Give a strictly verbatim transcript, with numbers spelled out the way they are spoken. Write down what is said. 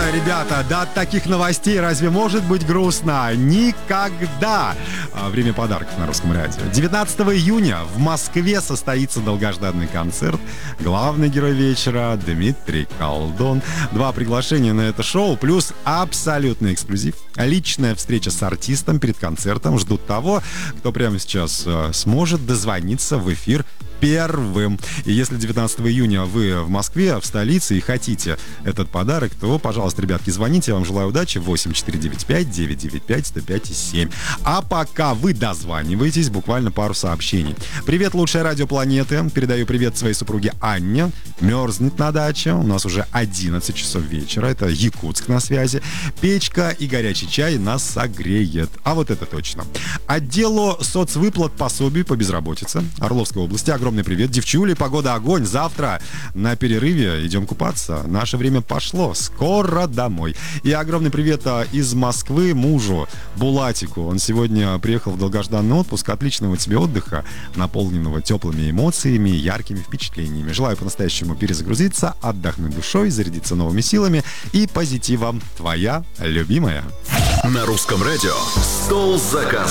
ребята, да от таких новостей разве может быть грустно? Никогда! Время подарков на Русском радио. девятнадцатого июня в Москве состоится долгожданный концерт. Главный герой вечера — Дмитрий Колдун. Два приглашения на это шоу, плюс абсолютный эксклюзив. Личная встреча с артистом перед концертом. Ждут того, кто прямо сейчас э, сможет дозвониться в эфир первым. И если девятнадцатого июня вы в Москве, в столице, и хотите этот подарок, то, пожалуйста, ребятки, звоните. Я вам желаю удачи. восемь четыре девять пять девять девять пять сто пять семь. А пока вы дозваниваетесь, буквально пару сообщений. Привет, лучшая радио планеты. Передаю привет своей супруге Анне. Мерзнет на даче. У нас уже одиннадцать часов вечера. Это Якутск на связи. Печка и горячий чай нас согреет. А вот это точно. Отделу соцвыплат пособий по безработице Орловской области. Огромный привет. Девчули, погода огонь. Завтра на перерыве идем купаться. Наше время пошло. Скоро домой. И огромный привет из Москвы мужу Булатику. Он сегодня приехал в долгожданный отпуск. Отличного тебе отдыха, наполненного теплыми эмоциями, яркими впечатлениями. Желаю по-настоящему перезагрузиться, отдохнуть душой, зарядиться новыми силами и позитивом. Твоя любимая. На Русском радио «Стол заказа».